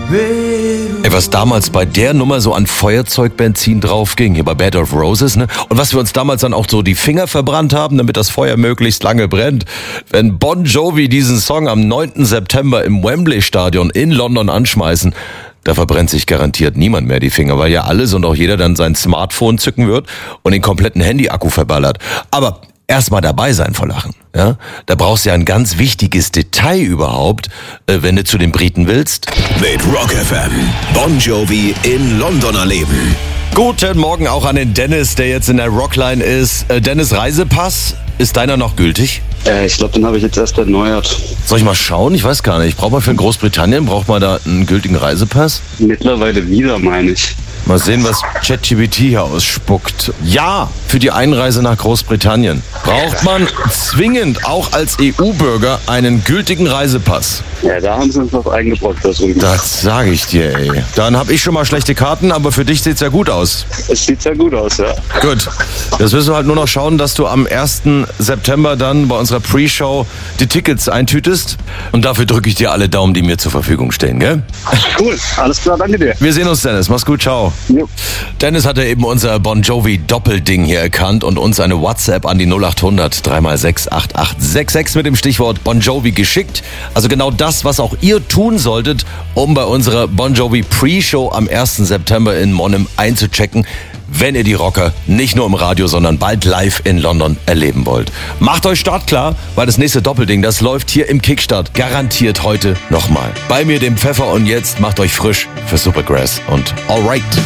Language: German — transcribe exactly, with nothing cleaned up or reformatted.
Ey, was damals bei der Nummer so an Feuerzeugbenzin drauf ging, hier bei Bed of Roses, ne? Und was wir uns damals dann auch so die Finger verbrannt haben, damit das Feuer möglichst lange brennt. Wenn Bon Jovi diesen Song am neunten September im Wembley Stadion in London anschmeißen, da verbrennt sich garantiert niemand mehr die Finger, weil ja alles und auch jeder dann sein Smartphone zücken wird und den kompletten Handy-Akku verballert. Aber erstmal dabei sein vor Lachen. Ja? Da brauchst du ja ein ganz wichtiges Detail überhaupt, äh, wenn du zu den Briten willst. Mit Rock F M. Bon Jovi in London erleben. Guten Morgen auch an den Dennis, der jetzt in der Rockline ist. Äh, Dennis, Reisepass, ist deiner noch gültig? Äh, ich glaube, den habe ich jetzt erst erneuert. Soll ich mal schauen? Ich weiß gar nicht. Braucht man für Großbritannien, braucht man da einen gültigen Reisepass? Mittlerweile wieder, meine ich. Mal sehen, was ChatGPT hier ausspuckt. Ja, für die Einreise nach Großbritannien braucht man zwingend auch als E U-Bürger einen gültigen Reisepass. Ja, da haben sie uns was eingebrockt. Das, das sage ich dir, ey. Dann habe ich schon mal schlechte Karten, aber für dich sieht's ja gut aus. Es sieht sehr gut aus, ja. Gut. Jetzt müssen wir halt nur noch schauen, dass du am ersten September dann bei unserer Pre-Show die Tickets eintütest. Und dafür drücke ich dir alle Daumen, die mir zur Verfügung stehen, gell? Cool, alles klar, danke dir. Wir sehen uns, Dennis. Mach's gut, ciao. Jo. Dennis hatte eben unser Bon Jovi Doppelding hier erkannt und uns eine WhatsApp an die null acht hundert drei mal sechs acht acht sechs sechs mit dem Stichwort Bon Jovi geschickt. Also genau das, was auch ihr tun solltet, um bei unserer Bon Jovi Pre-Show am ersten September in Monum einzuchecken, wenn ihr die Rocker nicht nur im Radio, sondern bald live in London erleben wollt. Macht euch startklar, weil das nächste Doppelding, das läuft hier im Kickstart garantiert heute nochmal. Bei mir dem Pfeffer und jetzt macht euch frisch für Supergrass und Alright.